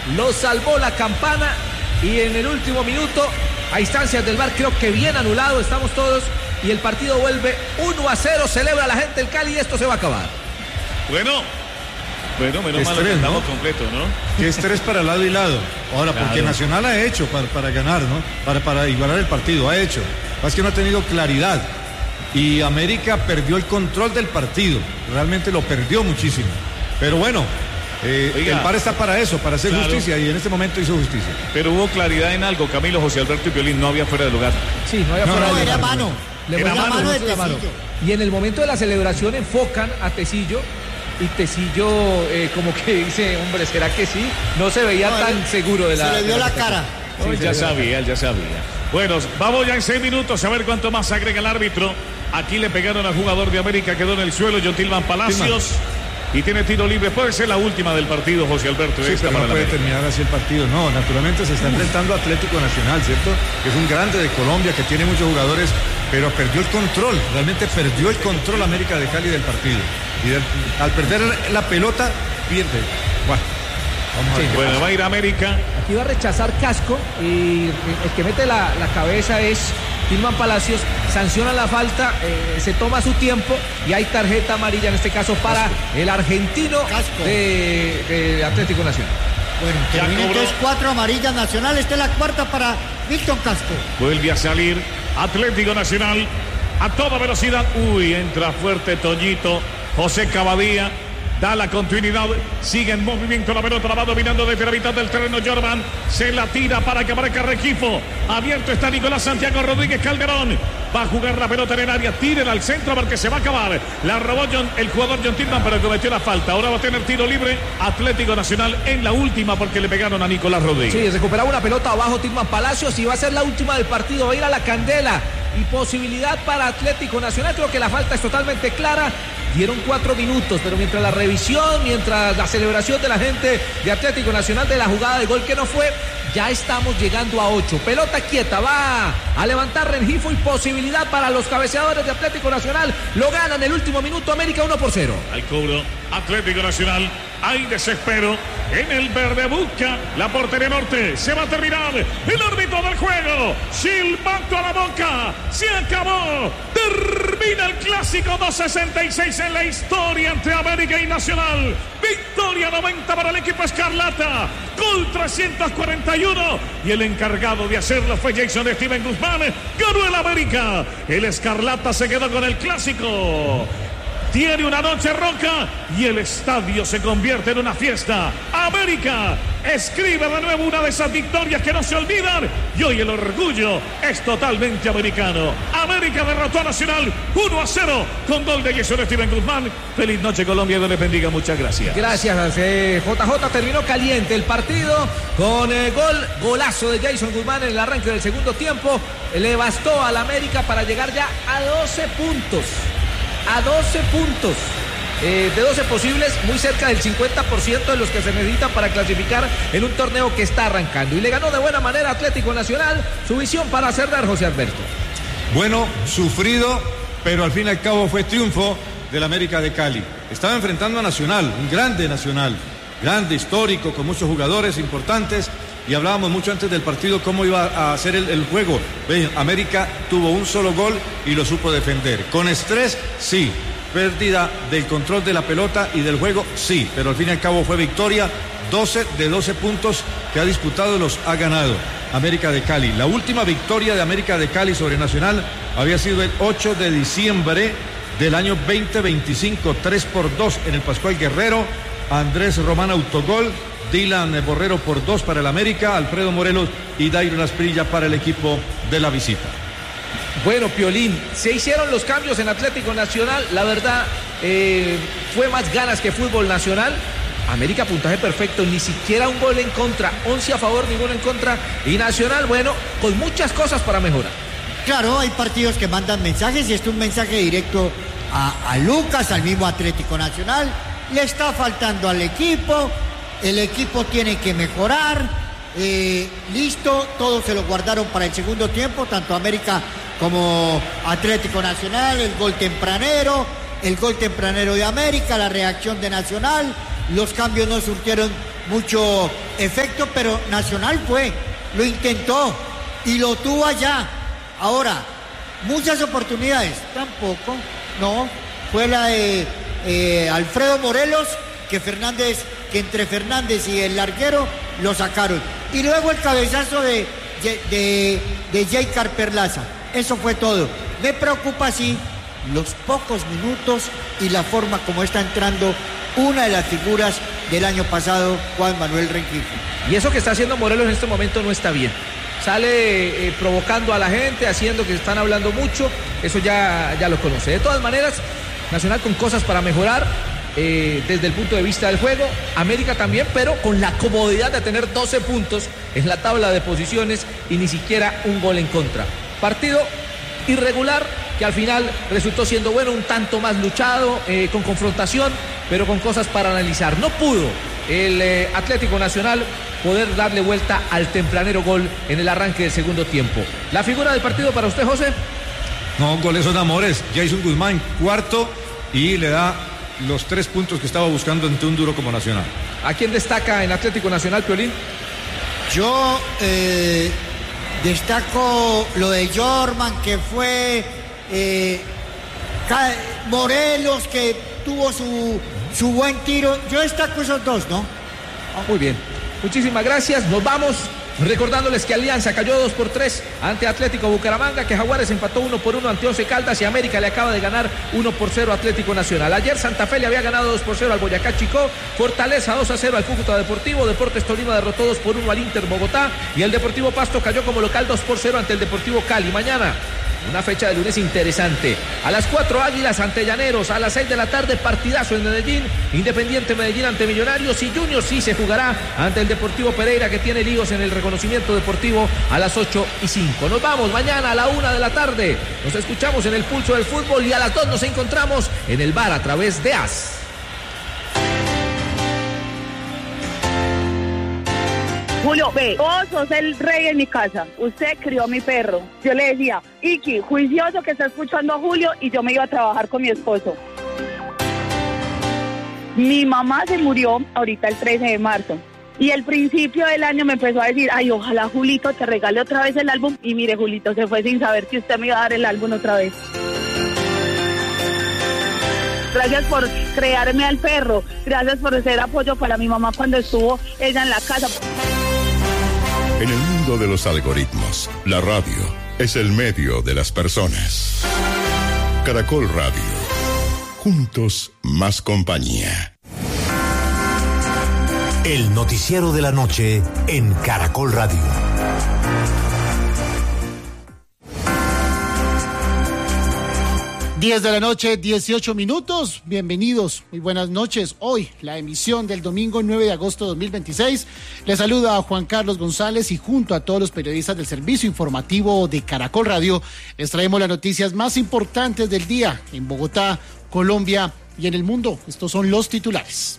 lo salvó la campana y en el último minuto, a instancias del VAR, creo que bien anulado, estamos todos, y el partido vuelve 1-0, celebra la gente del Cali y esto se va a acabar. Bueno, menos mal que estamos completos, ¿no? Que es 3 para lado y lado. Ahora, claro, porque Nacional ha hecho para ganar, ¿no? Para igualar el partido, ha hecho. Es que no ha tenido claridad. Y América perdió el control del partido. Realmente lo perdió muchísimo. Pero bueno, el VAR está para eso, para hacer justicia, y en este momento hizo justicia. Pero hubo claridad en algo, Camilo, José Alberto y Piolín, no había fuera de lugar. Sí, no había fuera de lugar. Era mano. Era mano de Tecillo. Y en el momento de la celebración enfocan a Tecillo. Y Tecillo como que dice, hombre, ¿será que sí? No se veía tan seguro de la... Se le vio la cara. Sí, él ya sabía. Bueno, vamos ya en 6 minutos a ver cuánto más agrega el árbitro. Aquí le pegaron al jugador de América, quedó en el suelo, Yotilman Palacios. Y tiene tiro libre. Puede ser la última del partido, José Alberto. Sí, pero no puede terminar así el partido. No, naturalmente se está enfrentando a Atlético Nacional, ¿cierto? Que es un grande de Colombia, que tiene muchos jugadores, pero perdió el control. Realmente perdió el control América de Cali del partido. Y al perder la pelota, pierde. Bueno, va a ir a América. Aquí va a rechazar Casco y el que mete la cabeza es Tilman Palacios, sanciona la falta, se toma su tiempo y hay tarjeta amarilla en este caso para el argentino de Atlético Nacional. Bueno, termina entonces 4 amarillas Nacional, esta es la cuarta para Milton Casco. Vuelve a salir Atlético Nacional a toda velocidad. Entra fuerte Toñito, José Cavadía. Da la continuidad, sigue en movimiento la pelota, la va dominando desde la mitad del terreno Jordan, se la tira para que aparezca Rengifo, abierto está Nicolás Santiago Rodríguez Calderón, va a jugar la pelota en el área, tírenla al centro porque se va a acabar, la robó el jugador John Tillman pero cometió la falta, ahora va a tener tiro libre Atlético Nacional en la última porque le pegaron a Nicolás Rodríguez. Sí, recuperaba una pelota abajo Tilman Palacios y va a ser la última del partido, va a ir a la candela y posibilidad para Atlético Nacional, creo que la falta es totalmente clara. Dieron 4 minutos, pero mientras la revisión, mientras la celebración de la gente de Atlético Nacional de la jugada de gol que no fue, ya estamos llegando a 8. Pelota quieta, va a levantar Rengifo y posibilidad para los cabeceadores de Atlético Nacional. Lo ganan el último minuto, América 1-0. Al cobro, Atlético Nacional, hay desespero en el verde, busca la portería norte, se va a terminar el árbitro del juego, silbato a la boca, se acabó, termina el clásico 266 en la historia entre América y Nacional, victoria 90 para el equipo Escarlata, gol 341 y el encargado de hacerlo fue Jason Steven Guzmán, ganó el América, el Escarlata se quedó con el clásico. Tiene una noche roca y el estadio se convierte en una fiesta. América escribe de nuevo una de esas victorias que no se olvidan y hoy el orgullo es totalmente americano. América derrotó a Nacional 1-0 con gol de Jason Steven Guzmán. Feliz noche Colombia, Dios les bendiga, muchas gracias. Gracias, JJ. Terminó caliente el partido con golazo de Jason Guzmán en el arranque del segundo tiempo. Le bastó al América para llegar ya a 12 puntos. A 12 puntos de 12 posibles, muy cerca del 50% de los que se necesitan para clasificar en un torneo que está arrancando. Y le ganó de buena manera Atlético Nacional. Su visión para cerrar, José Alberto. Bueno, sufrido, pero al fin y al cabo fue triunfo del América de Cali. Estaba enfrentando a Nacional, un grande Nacional, grande, histórico, con muchos jugadores importantes. Y hablábamos mucho antes del partido cómo iba a hacer el juego. Ven, América tuvo un solo gol y lo supo defender. Con estrés, sí. Pérdida del control de la pelota y del juego, sí. Pero al fin y al cabo fue victoria. 12 de 12 puntos que ha disputado los ha ganado América de Cali. La última victoria de América de Cali sobre Nacional había sido el 8 de diciembre del año 2025. 3-2 en el Pascual Guerrero. Andrés Román autogol. Dylan Borrero por 2 para el América, Alfredo Morelos y Dairon Asprilla para el equipo de la visita. Bueno, Piolín, se hicieron los cambios en Atlético Nacional, la verdad fue más ganas que fútbol nacional. América puntaje perfecto, ni siquiera un gol en contra, 11 a favor, ninguno en contra. Y Nacional, bueno, con muchas cosas para mejorar. Claro, hay partidos que mandan mensajes y esto es un mensaje directo a Lucas, al mismo Atlético Nacional. Le está faltando al equipo. El equipo tiene que mejorar, listo, todos se lo guardaron para el segundo tiempo, tanto América como Atlético Nacional, el gol tempranero de América, la reacción de Nacional, los cambios no surtieron mucho efecto, pero Nacional lo intentó y lo tuvo allá. Ahora, muchas oportunidades, tampoco, no, fue la de Alfredo Morelos, que entre Fernández y el larguero lo sacaron. Y luego el cabezazo de Jaycar Perlaza. Eso fue todo. Me preocupa, sí, los pocos minutos y la forma como está entrando una de las figuras del año pasado, Juan Manuel Rengifo. Y eso que está haciendo Morelos en este momento no está bien. Sale provocando a la gente, haciendo que están hablando mucho. Eso ya lo conoce. De todas maneras, Nacional con cosas para mejorar desde el punto de vista del juego. América también, pero con la comodidad de tener 12 puntos en la tabla de posiciones y ni siquiera un gol en contra. Partido irregular que al final resultó siendo bueno, un tanto más luchado, con confrontación, pero con cosas para analizar. No pudo el Atlético Nacional poder darle vuelta al tempranero gol en el arranque del segundo tiempo. ¿La figura del partido para usted, José? No, goles son amores. Jason Guzmán, cuarto, y le da los 3 puntos que estaba buscando ante un duro como Nacional. ¿A quién destaca en Atlético Nacional, Piolín? Yo destaco lo de Jorman, que fue Morelos, que tuvo su buen tiro. Yo destaco esos dos, ¿no? Muy bien, muchísimas gracias. Nos vamos recordándoles que Alianza cayó 2-3 ante Atlético Bucaramanga, que Jaguares empató 1-1 ante Once Caldas y América le acaba de ganar 1-0 a Atlético Nacional. Ayer Santa Fe le había ganado 2-0 al Boyacá Chicó, Fortaleza 2-0 al Cúcuta Deportivo, Deportes Tolima derrotó 2-1 al Inter Bogotá y el Deportivo Pasto cayó como local 2-0 ante el Deportivo Cali. Mañana una fecha de lunes interesante. A las 4 Águilas ante Llaneros, a las 6 de la tarde partidazo en Medellín, Independiente Medellín ante Millonarios y Junior sí se jugará ante el Deportivo Pereira, que tiene líos en el reconocimiento deportivo, a las 8:05. Nos vamos mañana a la 1 de la tarde. Nos escuchamos en el Pulso del Fútbol y a las 2 nos encontramos en el bar a través de AS. Julio, ve, vos sos el rey en mi casa. Usted crió a mi perro. Yo le decía, Iki, juicioso que está escuchando a Julio, y yo me iba a trabajar con mi esposo. Mi mamá se murió ahorita el 13 de marzo. Y el principio del año me empezó a decir, ay, ojalá Julito te regale otra vez el álbum. Y mire, Julito se fue sin saber que usted me iba a dar el álbum otra vez. Gracias por crearme al perro. Gracias por ser apoyo para mi mamá cuando estuvo ella en la casa. En el mundo de los algoritmos, la radio es el medio de las personas. Caracol Radio. Juntos, más compañía. El noticiero de la noche en Caracol Radio. 10 de la noche, 18 minutos. Bienvenidos, muy buenas noches. Hoy, la emisión del domingo 9 de agosto de 2026. Les saluda a Juan Carlos González y junto a todos los periodistas del servicio informativo de Caracol Radio, les traemos las noticias más importantes del día en Bogotá, Colombia y en el mundo. Estos son los titulares.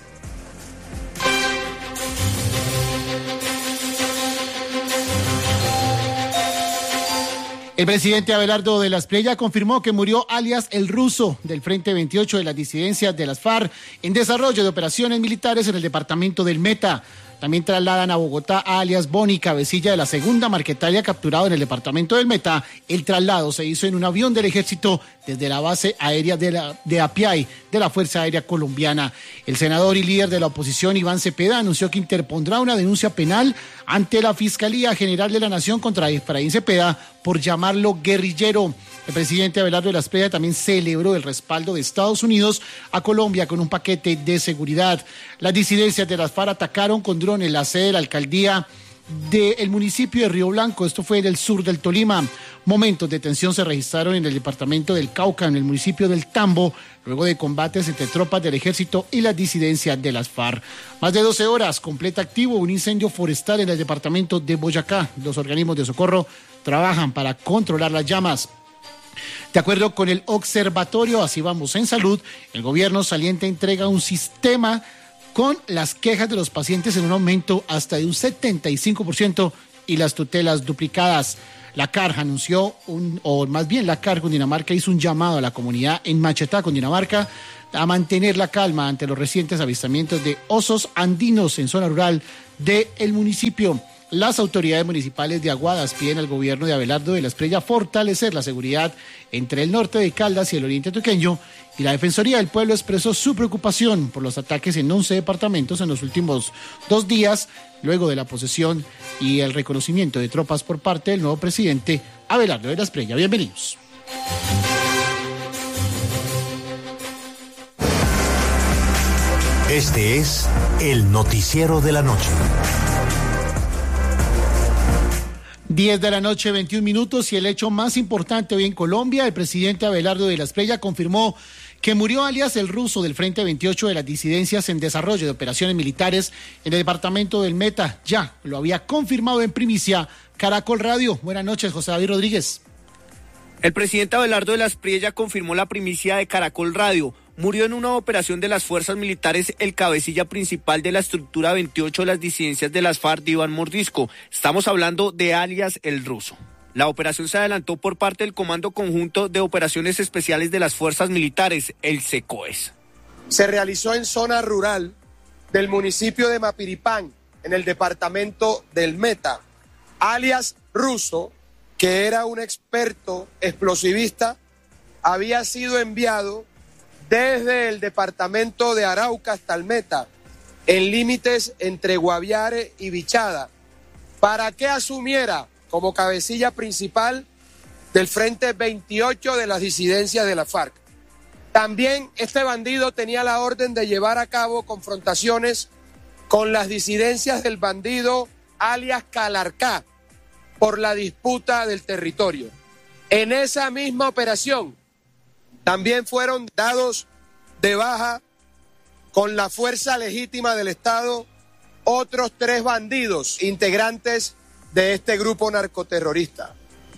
El presidente Abelardo de la Espriella confirmó que murió alias El Ruso del Frente 28 de las disidencias de las FARC en desarrollo de operaciones militares en el departamento del Meta. También trasladan a Bogotá a alias Boni, cabecilla de la segunda Marquetalia capturado en el departamento del Meta. El traslado se hizo en un avión del ejército desde la base aérea de Apiay, de la Fuerza Aérea Colombiana. El senador y líder de la oposición, Iván Cepeda, anunció que interpondrá una denuncia penal ante la Fiscalía General de la Nación contra Efraín Cepeda por llamarlo guerrillero. El presidente Abelardo de la Espriella también celebró el respaldo de Estados Unidos a Colombia con un paquete de seguridad. Las disidencias de las FARC atacaron con drones la sede de la alcaldía del municipio de Río Blanco. Esto fue en el sur del Tolima. Momentos de tensión se registraron en el departamento del Cauca, en el municipio del Tambo, luego de combates entre tropas del ejército y las disidencias de las FARC. Más de 12 horas, completa activo un incendio forestal en el departamento de Boyacá. Los organismos de socorro trabajan para controlar las llamas. De acuerdo con el Observatorio Así Vamos en Salud, el gobierno saliente entrega un sistema con las quejas de los pacientes en un aumento hasta de un 75% y las tutelas duplicadas. La CAR anunció, la CAR Cundinamarca hizo un llamado a la comunidad en Machetá, Cundinamarca, a mantener la calma ante los recientes avistamientos de osos andinos en zona rural del municipio. Las autoridades municipales de Aguadas piden al gobierno de Abelardo de la Espriella fortalecer la seguridad entre el norte de Caldas y el oriente antioqueño, y la Defensoría del Pueblo expresó su preocupación por los ataques en 11 departamentos en los últimos 2 días, luego de la posesión y el reconocimiento de tropas por parte del nuevo presidente Abelardo de la Espriella. Bienvenidos. Este es el noticiero de la noche. 10 de la noche, 21 minutos, y el hecho más importante hoy en Colombia, el presidente Abelardo de la Espriella confirmó que murió alias el ruso del Frente 28 de las disidencias en desarrollo de operaciones militares en el departamento del Meta. Ya lo había confirmado en primicia Caracol Radio. Buenas noches, José David Rodríguez. El presidente Abelardo de la Espriella confirmó la primicia de Caracol Radio. Murió en una operación de las fuerzas militares el cabecilla principal de la estructura 28 de las disidencias de las FARC, Iván Mordisco. Estamos hablando de alias el ruso. La operación se adelantó por parte del Comando Conjunto de Operaciones Especiales de las Fuerzas Militares, el SECOES. Se realizó en zona rural del municipio de Mapiripán, en el departamento del Meta. Alias ruso, que era un experto explosivista, había sido enviado desde el departamento de Arauca hasta el Meta, en límites entre Guaviare y Bichada, para que asumiera como cabecilla principal del Frente 28 de las disidencias de la FARC. También este bandido tenía la orden de llevar a cabo confrontaciones con las disidencias del bandido alias Calarcá por la disputa del territorio. En esa misma operación también fueron dados de baja con la fuerza legítima del Estado otros 3 bandidos integrantes de este grupo narcoterrorista.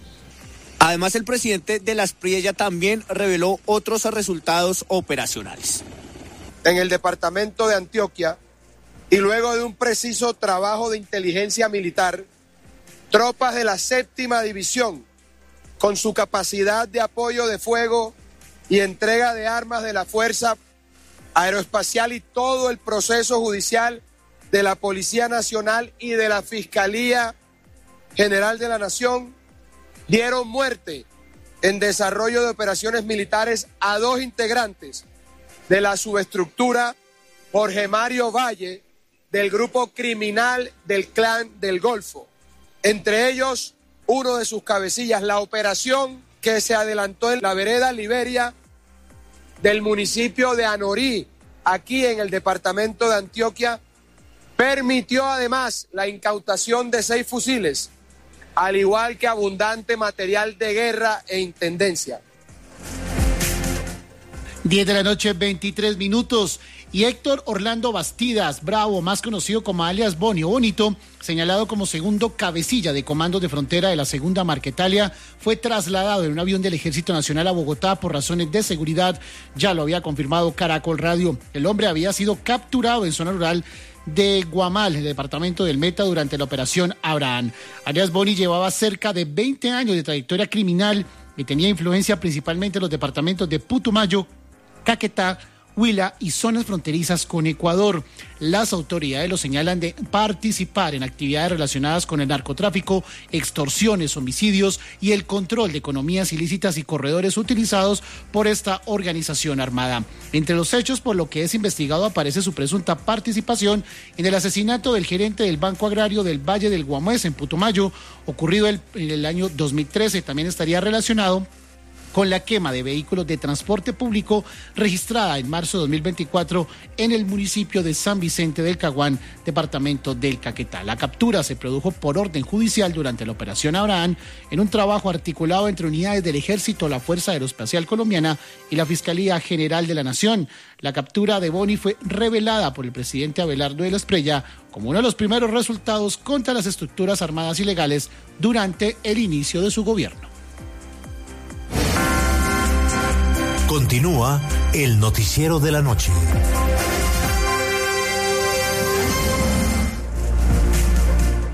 Además, el presidente de la Espriella también reveló otros resultados operacionales. En el departamento de Antioquia, y luego de un preciso trabajo de inteligencia militar, tropas de la 7ª División, con su capacidad de apoyo de fuego y entrega de armas de la Fuerza Aeroespacial y todo el proceso judicial de la Policía Nacional y de la Fiscalía General de la Nación, dieron muerte en desarrollo de operaciones militares a 2 integrantes de la subestructura Jorge Mario Valle del grupo criminal del Clan del Golfo. Entre ellos, uno de sus cabecillas, la operación que se adelantó en la vereda Liberia del municipio de Anorí, aquí en el departamento de Antioquia, permitió además la incautación de 6 fusiles, al igual que abundante material de guerra e intendencia. 10 de la noche, 23 minutos. Y Héctor Orlando Bastidas Bravo, más conocido como alias Boni o Bonito, señalado como segundo cabecilla de comandos de frontera de la segunda Marquetalia, fue trasladado en un avión del Ejército Nacional a Bogotá por razones de seguridad. Ya lo había confirmado Caracol Radio. El hombre había sido capturado en zona rural de Guamal, en el departamento del Meta, durante la operación Abraham. Alias Boni llevaba cerca de 20 años de trayectoria criminal y tenía influencia principalmente en los departamentos de Putumayo, Caquetá, Huila y zonas fronterizas con Ecuador. Las autoridades lo señalan de participar en actividades relacionadas con el narcotráfico, extorsiones, homicidios y el control de economías ilícitas y corredores utilizados por esta organización armada. Entre los hechos por lo que es investigado aparece su presunta participación en el asesinato del gerente del Banco Agrario del Valle del Guamués en Putumayo, ocurrido en el año 2013. También estaría relacionado con la quema de vehículos de transporte público registrada en marzo de 2024 en el municipio de San Vicente del Caguán, departamento del Caquetá. La captura se produjo por orden judicial durante la operación Abraham, en un trabajo articulado entre unidades del Ejército, la Fuerza Aeroespacial Colombiana y la Fiscalía General de la Nación. La captura de Boni fue revelada por el presidente Abelardo de la Espriella como uno de los primeros resultados contra las estructuras armadas ilegales durante el inicio de su gobierno. Continúa el noticiero de la noche.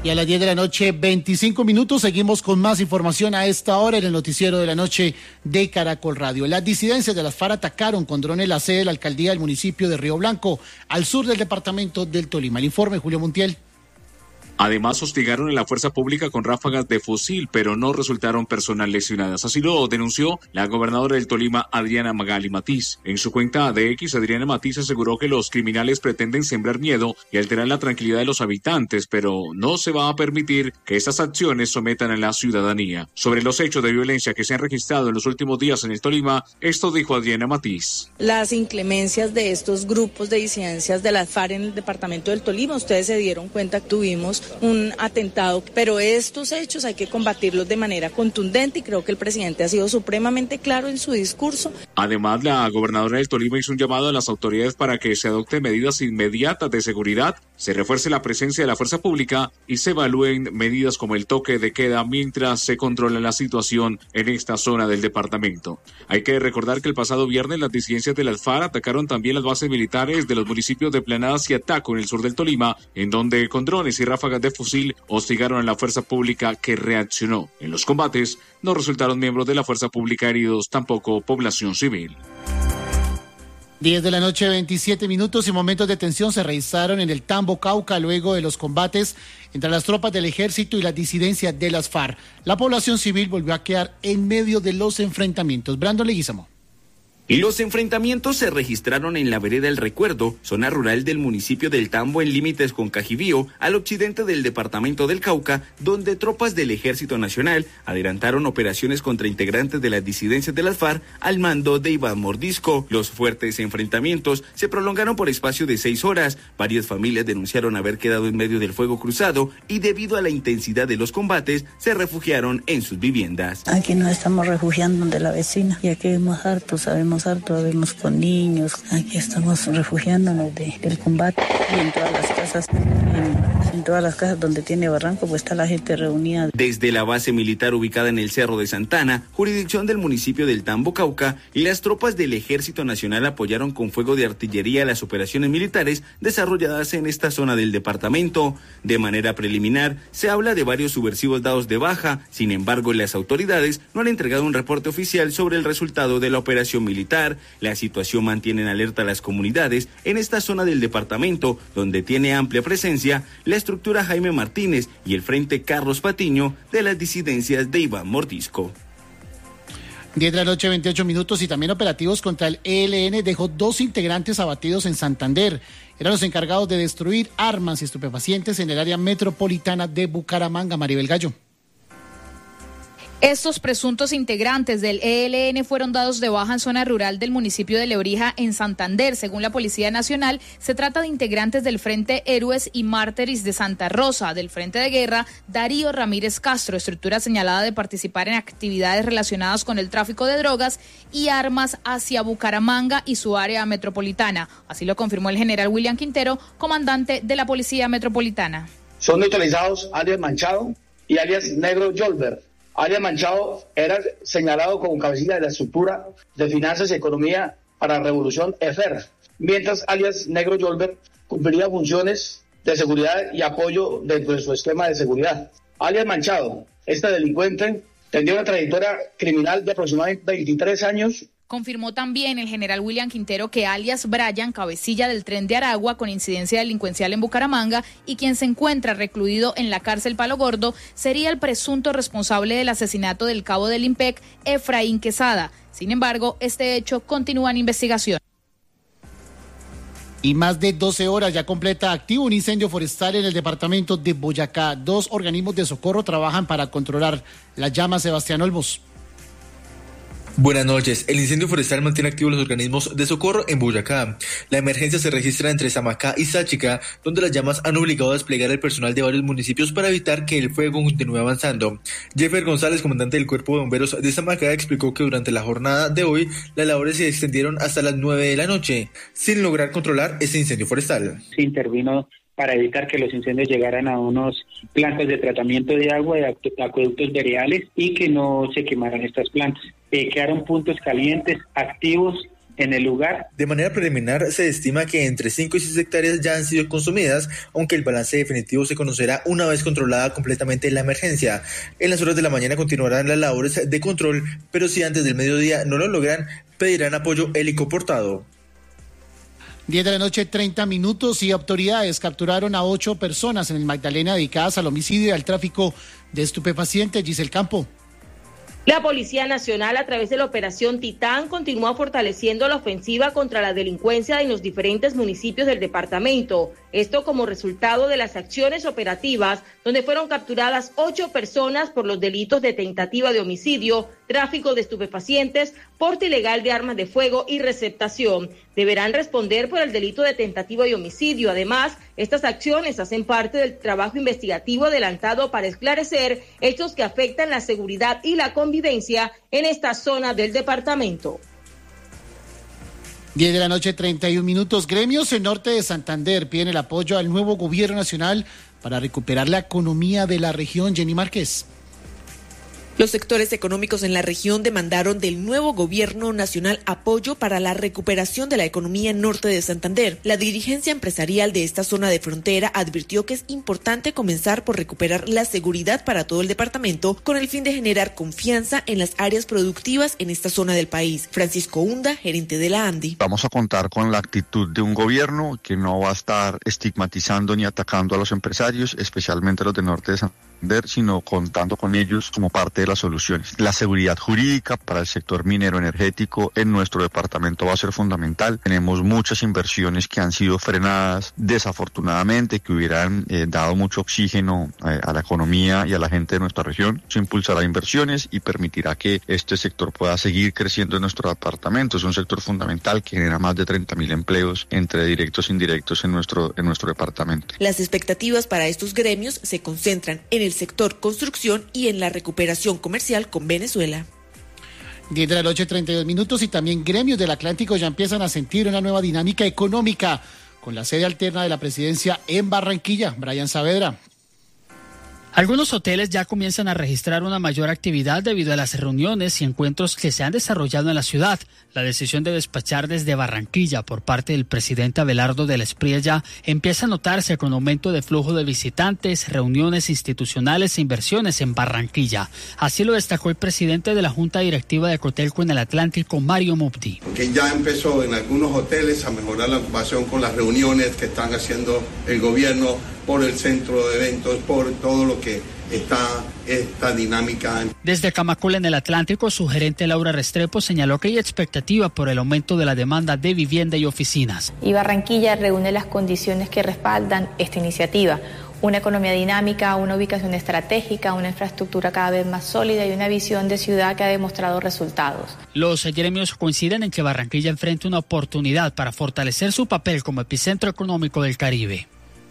Y a las 10 de la noche, 25 minutos, seguimos con más información a esta hora en el noticiero de la noche de Caracol Radio. Las disidencias de las FARC atacaron con drones la sede de la alcaldía del municipio de Río Blanco, al sur del departamento del Tolima. El informe, Julio Montiel. Además, hostigaron a la fuerza pública con ráfagas de fusil, pero no resultaron personas lesionadas. Así lo denunció la gobernadora del Tolima, Adriana Magali Matiz. En su cuenta de X, Adriana Matiz aseguró que los criminales pretenden sembrar miedo y alterar la tranquilidad de los habitantes, pero no se va a permitir que estas acciones sometan a la ciudadanía. Sobre los hechos de violencia que se han registrado en los últimos días en el Tolima, esto dijo Adriana Matiz. Las inclemencias de estos grupos de disidencias de las FARC en el departamento del Tolima, ustedes se dieron cuenta que tuvimos un atentado, pero estos hechos hay que combatirlos de manera contundente y creo que el presidente ha sido supremamente claro en su discurso. Además, la gobernadora del Tolima hizo un llamado a las autoridades para que se adopten medidas inmediatas de seguridad, se refuerce la presencia de la fuerza pública y se evalúen medidas como el toque de queda mientras se controla la situación en esta zona del departamento. Hay que recordar que el pasado viernes las disidencias de las FARC atacaron también las bases militares de los municipios de Planadas y Ataco en el sur del Tolima, en donde con drones y ráfagas de fusil hostigaron a la fuerza pública que reaccionó. En los combates no resultaron miembros de la fuerza pública heridos, tampoco población civil. 10 de la noche, 27 minutos y momentos de tensión se registraron en el Tambo, Cauca, luego de los combates entre las tropas del ejército y las disidencias de las FARC. La población civil volvió a quedar en medio de los enfrentamientos. Brandon Leguizamo. Los enfrentamientos se registraron en la vereda El Recuerdo, zona rural del municipio del Tambo en límites con Cajibío, al occidente del departamento del Cauca, donde tropas del Ejército Nacional adelantaron operaciones contra integrantes de las disidencias de las FARC al mando de Iván Mordisco. Los fuertes enfrentamientos se prolongaron por espacio de 6 horas. Varias familias denunciaron haber quedado en medio del fuego cruzado y debido a la intensidad de los combates se refugiaron en sus viviendas. Aquí nos estamos refugiando de la vecina y aquí vemos harto, vemos con niños, aquí estamos refugiándonos del combate y en todas las casas, en todas las casas donde tiene barranco, pues está la gente reunida. Desde la base militar ubicada en el Cerro de Santana, jurisdicción del municipio del Tambo, Cauca, las tropas del Ejército Nacional apoyaron con fuego de artillería las operaciones militares desarrolladas en esta zona del departamento. De manera preliminar, se habla de varios subversivos dados de baja, sin embargo, las autoridades no han entregado un reporte oficial sobre el resultado de la operación militar. La situación mantiene en alerta a las comunidades en esta zona del departamento, donde tiene amplia presencia la estructura Jaime Martínez y el Frente Carlos Patiño de las disidencias de Iván Mordisco. 10 de la noche, 28 minutos y también operativos contra el ELN dejó 2 integrantes abatidos en Santander. Eran los encargados de destruir armas y estupefacientes en el área metropolitana de Bucaramanga. Maribel Gallo. Estos presuntos integrantes del ELN fueron dados de baja en zona rural del municipio de Lebrija, en Santander. Según la Policía Nacional, se trata de integrantes del Frente Héroes y Mártires de Santa Rosa, del Frente de Guerra Darío Ramírez Castro, estructura señalada de participar en actividades relacionadas con el tráfico de drogas y armas hacia Bucaramanga y su área metropolitana. Así lo confirmó el general William Quintero, comandante de la Policía Metropolitana. Son neutralizados alias Manchado y alias Negro Yolver. Alias Manchado era señalado como cabecilla de la estructura de finanzas y economía para la revolución EFER, mientras alias Negro Yolver cumpliría funciones de seguridad y apoyo dentro de su esquema de seguridad. Alias Manchado, este delincuente, tendría una trayectoria criminal de aproximadamente 23 años. Confirmó también el general William Quintero que alias Brian, cabecilla del Tren de Aragua con incidencia delincuencial en Bucaramanga y quien se encuentra recluido en la cárcel Palo Gordo, sería el presunto responsable del asesinato del cabo del IMPEC, Efraín Quesada. Sin embargo, este hecho continúa en investigación. Y más de 12 horas ya completa activo un incendio forestal en el departamento de Boyacá. 2 organismos de socorro trabajan para controlar las llamas. Sebastián Olmos. Buenas noches. El incendio forestal mantiene activos los organismos de socorro en Boyacá. La emergencia se registra entre Samacá y Sáchica, donde las llamas han obligado a desplegar el personal de varios municipios para evitar que el fuego continúe avanzando. Jeffer González, comandante del Cuerpo de Bomberos de Samacá, explicó que durante la jornada de hoy las labores se extendieron hasta las 9 de la noche, sin lograr controlar este incendio forestal. Se intervino para evitar que los incendios llegaran a unos plantas de tratamiento de agua, de acueductos veredales y que no se quemaran estas plantas. Quedaron puntos calientes activos en el lugar. De manera preliminar, se estima que entre 5 y 6 hectáreas ya han sido consumidas, aunque el balance definitivo se conocerá una vez controlada completamente la emergencia. En las horas de la mañana continuarán las labores de control, pero si antes del mediodía no lo logran, pedirán apoyo helicoportado. 10 de la noche, 30 minutos, y autoridades capturaron a 8 personas en el Magdalena dedicadas al homicidio y al tráfico de estupefacientes. Giselle Campo. La Policía Nacional, a través de la Operación Titán, continúa fortaleciendo la ofensiva contra la delincuencia en los diferentes municipios del departamento. Esto como resultado de las acciones operativas, donde fueron capturadas 8 personas por los delitos de tentativa de homicidio, tráfico de estupefacientes, porte ilegal de armas de fuego y receptación. Deberán responder por el delito de tentativa de homicidio. Además, estas acciones hacen parte del trabajo investigativo adelantado para esclarecer hechos que afectan la seguridad y la convivencia en esta zona del departamento. 10 de la noche, 31 minutos. Gremios en Norte de Santander piden el apoyo al nuevo gobierno nacional para recuperar la economía de la región. Jenny Márquez. Los sectores económicos en la región demandaron del nuevo gobierno nacional apoyo para la recuperación de la economía en Norte de Santander. La dirigencia empresarial de esta zona de frontera advirtió que es importante comenzar por recuperar la seguridad para todo el departamento con el fin de generar confianza en las áreas productivas en esta zona del país. Francisco Hunda, gerente de la ANDI. Vamos a contar con la actitud de un gobierno que no va a estar estigmatizando ni atacando a los empresarios, especialmente a los de Norte de Santander, sino contando con ellos como parte de las soluciones. La seguridad jurídica para el sector minero energético en nuestro departamento va a ser fundamental. Tenemos muchas inversiones que han sido frenadas desafortunadamente, que hubieran dado mucho oxígeno a la economía y a la gente de nuestra región. Se impulsará inversiones y permitirá que este sector pueda seguir creciendo en nuestro departamento. Es un sector fundamental que genera más de 30.000 empleos entre directos e indirectos en nuestro departamento. Las expectativas para estos gremios se concentran en el sector construcción y en la recuperación comercial con Venezuela. 10 de la noche, 32 minutos, y también gremios del Atlántico ya empiezan a sentir una nueva dinámica económica con la sede alterna de la presidencia en Barranquilla. Brian Saavedra. Algunos hoteles ya comienzan a registrar una mayor actividad debido a las reuniones y encuentros que se han desarrollado en la ciudad. La decisión de despachar desde Barranquilla por parte del presidente Abelardo de la Espriella empieza a notarse con aumento de flujo de visitantes, reuniones institucionales e inversiones en Barranquilla. Así lo destacó el presidente de la Junta Directiva de Cotelco en el Atlántico, Mario Mubdi. Que ya empezó en algunos hoteles a mejorar la ocupación con las reuniones que están haciendo el gobierno, por el centro de eventos, por todo lo que está esta dinámica. Desde Camacol en el Atlántico, su gerente Laura Restrepo señaló que hay expectativa por el aumento de la demanda de vivienda y oficinas. Y Barranquilla reúne las condiciones que respaldan esta iniciativa. Una economía dinámica, una ubicación estratégica, una infraestructura cada vez más sólida y una visión de ciudad que ha demostrado resultados. Los gremios coinciden en que Barranquilla enfrenta una oportunidad para fortalecer su papel como epicentro económico del Caribe.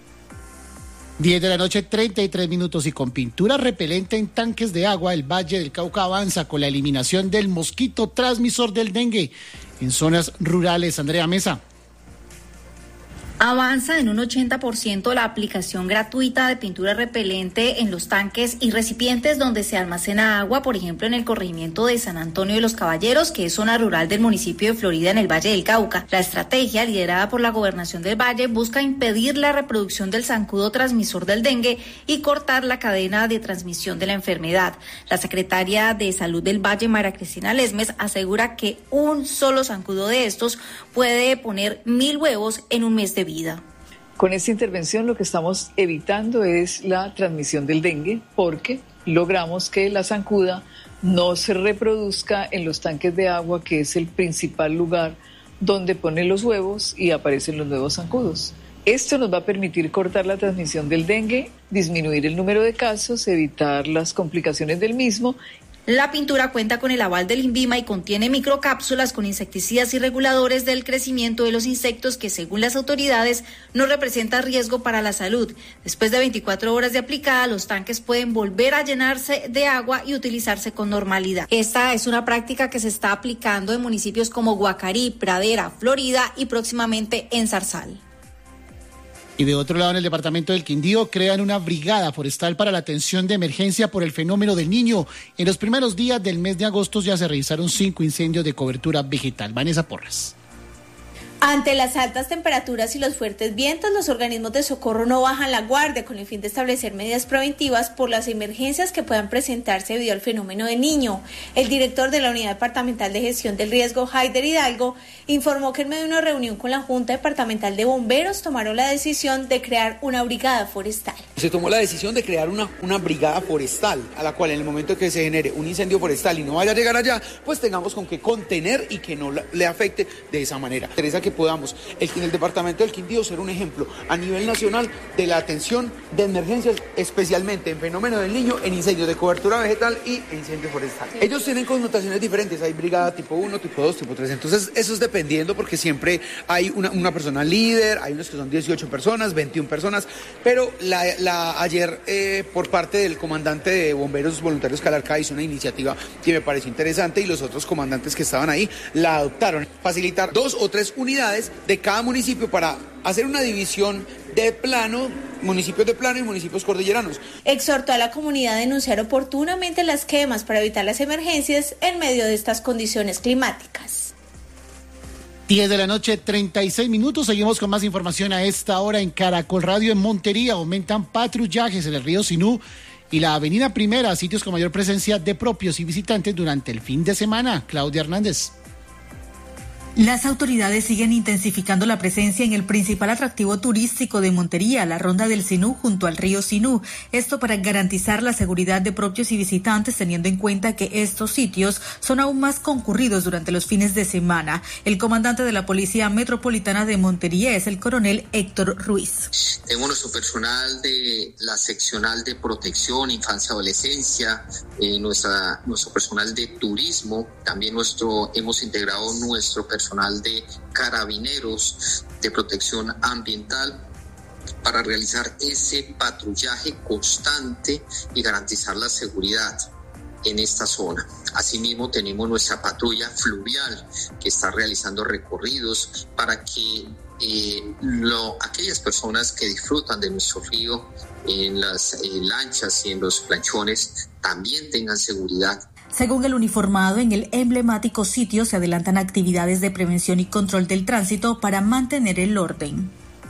10 de la noche, 33 minutos, y con pintura repelente en tanques de agua, el Valle del Cauca avanza con la eliminación del mosquito transmisor del dengue en zonas rurales. Andrea Mesa. Avanza en un 80% la aplicación gratuita de pintura repelente en los tanques y recipientes donde se almacena agua, por ejemplo en el corregimiento de San Antonio de los Caballeros, que es zona rural del municipio de Florida en el Valle del Cauca. La estrategia, liderada por la Gobernación del Valle, busca impedir la reproducción del zancudo transmisor del dengue y cortar la cadena de transmisión de la enfermedad. La secretaria de Salud del Valle, María Cristina Lesmes, asegura que un solo zancudo de estos puede poner 1.000 huevos en un mes de vida. Con esta intervención lo que estamos evitando es la transmisión del dengue, porque logramos que la zancuda no se reproduzca en los tanques de agua, que es el principal lugar donde ponen los huevos y aparecen los nuevos zancudos. Esto nos va a permitir cortar la transmisión del dengue, disminuir el número de casos, evitar las complicaciones del mismo. La pintura cuenta con el aval del INVIMA y contiene microcápsulas con insecticidas y reguladores del crecimiento de los insectos que, según las autoridades, no representa riesgo para la salud. Después de 24 horas de aplicada, los tanques pueden volver a llenarse de agua y utilizarse con normalidad. Esta es una práctica que se está aplicando en municipios como Guacarí, Pradera, Florida y próximamente en Zarzal. Y de otro lado, en el departamento del Quindío, crean una brigada forestal para la atención de emergencia por el fenómeno del Niño. En los primeros días del mes de agosto ya se registraron 5 incendios de cobertura vegetal. Vanessa Porras. Ante las altas temperaturas y los fuertes vientos, los organismos de socorro no bajan la guardia con el fin de establecer medidas preventivas por las emergencias que puedan presentarse debido al fenómeno del Niño. El director de la Unidad Departamental de Gestión del Riesgo, Haider Hidalgo, informó que en medio de una reunión con la Junta Departamental de Bomberos tomaron la decisión de crear una brigada forestal. Se tomó la decisión de crear una brigada forestal, a la cual en el momento que se genere un incendio forestal y no vaya a llegar allá, pues tengamos con qué contener y que no le afecte de esa manera. Interesa que podamos en el departamento del Quindío ser un ejemplo a nivel nacional de la atención de emergencias, especialmente en fenómeno del Niño, en incendios de cobertura vegetal y en incendios forestales. Ellos tienen connotaciones diferentes, hay brigada tipo 1, tipo 2, tipo 3, entonces eso es dependiendo porque siempre hay una persona líder, hay unos que son 18 personas, 21 personas, pero ayer por parte del comandante de Bomberos Voluntarios Calarcá hizo una iniciativa que me pareció interesante y los otros comandantes que estaban ahí la adoptaron, facilitar 2 o 3 unidades de cada municipio para hacer una división de plano, municipios de plano y municipios cordilleranos. Exhortó a la comunidad a denunciar oportunamente las quemas para evitar las emergencias en medio de estas condiciones climáticas. 10 de la noche, 36 minutos. Seguimos con más información a esta hora en Caracol Radio. En Montería aumentan patrullajes en el río Sinú y la avenida Primera, sitios con mayor presencia de propios y visitantes durante el fin de semana. Claudia Hernández. Las autoridades siguen intensificando la presencia en el principal atractivo turístico de Montería, la Ronda del Sinú junto al río Sinú. Esto para garantizar la seguridad de propios y visitantes, teniendo en cuenta que estos sitios son aún más concurridos durante los fines de semana. El comandante de la Policía Metropolitana de Montería es el coronel Héctor Ruiz. Tenemos nuestro personal de la seccional de protección, infancia, adolescencia, nuestro personal de turismo, también hemos integrado nuestro personal de carabineros de protección ambiental para realizar ese patrullaje constante y garantizar la seguridad en esta zona. Asimismo, tenemos nuestra patrulla fluvial que está realizando recorridos para que aquellas personas que disfrutan de nuestro río en las lanchas y en los planchones también tengan seguridad. Según el uniformado, en el emblemático sitio se adelantan actividades de prevención y control del tránsito para mantener el orden.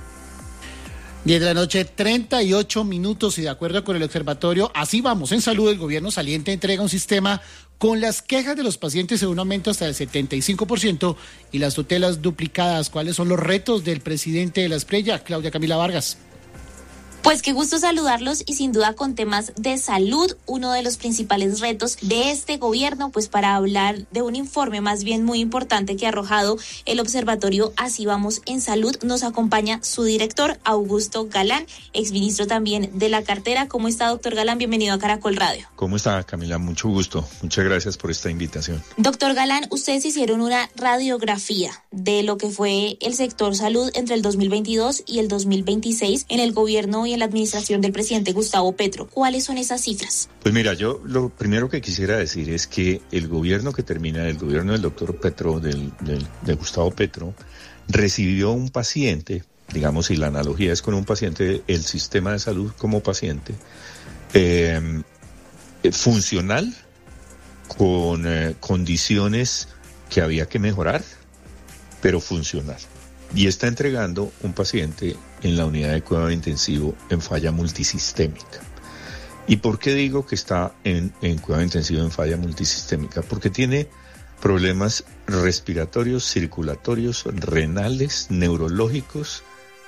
10 de la noche, 38 minutos, y de acuerdo con el observatorio Así Vamos en Salud, el gobierno saliente entrega un sistema con las quejas de los pacientes en un aumento hasta del 75% y las tutelas duplicadas. ¿Cuáles son los retos del presidente de la Esprella, Claudia Camila Vargas? Pues qué gusto saludarlos y sin duda con temas de salud, uno de los principales retos de este gobierno, pues para hablar de un informe más bien muy importante que ha arrojado el observatorio Así Vamos en Salud, nos acompaña su director, Augusto Galán, exministro también de la cartera. ¿Cómo está, doctor Galán? Bienvenido a Caracol Radio. ¿Cómo está, Camila? Mucho gusto. Muchas gracias por esta invitación. Doctor Galán, ustedes hicieron una radiografía de lo que fue el sector salud entre el 2022 y el 2026 en el gobierno y en la administración del presidente Gustavo Petro. ¿Cuáles son esas cifras? Pues mira, yo lo primero que quisiera decir es que el gobierno que termina, el gobierno del doctor Petro, de Gustavo Petro, recibió un paciente, digamos, si la analogía es con un paciente, el sistema de salud como paciente, funcional, con condiciones que había que mejorar, pero funcional. Y está entregando un paciente en la unidad de cuidado intensivo en falla multisistémica. ¿Y por qué digo que está en cuidado intensivo en falla multisistémica? Porque tiene problemas respiratorios, circulatorios, renales, neurológicos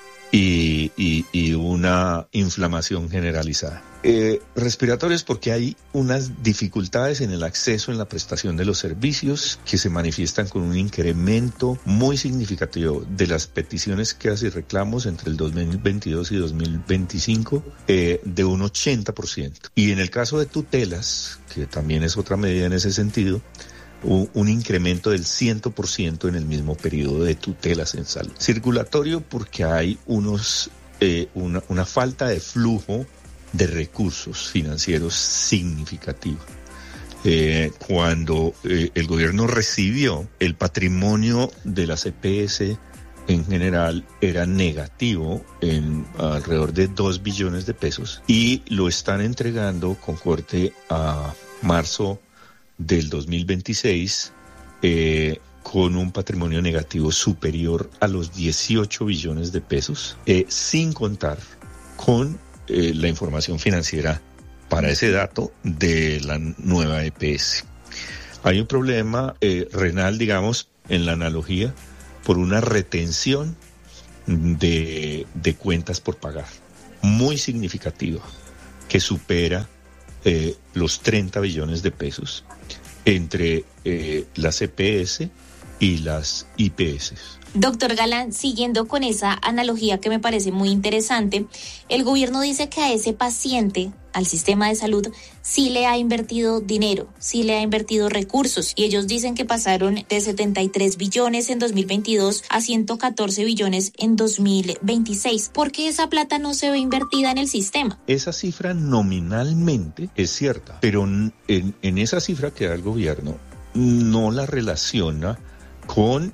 y una inflamación generalizada. Respiratorios porque hay unas dificultades en el acceso, en la prestación de los servicios que se manifiestan con un incremento muy significativo de las peticiones, quejas y reclamos entre el 2022 y 2025 de un 80%. Y en el caso de tutelas, que también es otra medida en ese sentido, un incremento del 100% en el mismo periodo de tutelas en salud. Circulatorio porque hay una falta de flujo de recursos financieros significativa. Cuando el gobierno recibió el patrimonio de las EPS en general era negativo en alrededor de 2 billones de pesos y lo están entregando con corte a marzo del 2026 con un patrimonio negativo superior a los 18 billones de pesos, sin contar con la información financiera para ese dato de la nueva EPS. Hay un problema renal, digamos, en la analogía, por una retención de cuentas por pagar, muy significativa, que supera los 30 billones de pesos entre las EPS y las IPS. Doctor Galán, siguiendo con esa analogía que me parece muy interesante, el gobierno dice que a ese paciente, al sistema de salud, sí le ha invertido dinero, sí le ha invertido recursos, y ellos dicen que pasaron de 73 billones en 2022 a 114 billones en 2026. ¿Por qué esa plata no se ve invertida en el sistema? Esa cifra nominalmente es cierta, pero en esa cifra que da el gobierno no la relaciona con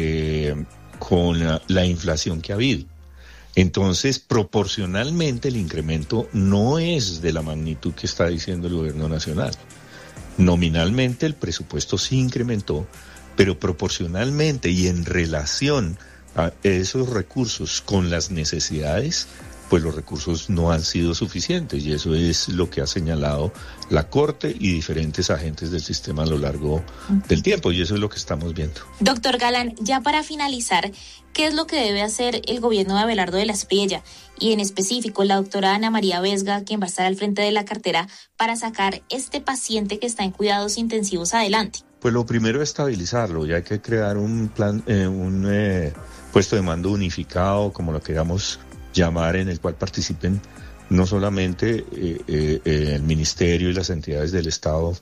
la inflación que ha habido. Entonces, proporcionalmente el incremento no es de la magnitud que está diciendo el gobierno nacional. Nominalmente el presupuesto sí incrementó, pero proporcionalmente y en relación a esos recursos con las necesidades, pues los recursos no han sido suficientes, y eso es lo que ha señalado la Corte y diferentes agentes del sistema a lo largo del tiempo, y eso es lo que estamos viendo. Doctor Galán, ya para finalizar, ¿qué es lo que debe hacer el gobierno de Abelardo de la Espriella y en específico la doctora Ana María Vesga, quien va a estar al frente de la cartera, para sacar este paciente que está en cuidados intensivos adelante? Pues lo primero es estabilizarlo, y hay que crear un plan, un puesto de mando unificado, como lo queramos llamar, en el cual participen no solamente el ministerio y las entidades del Estado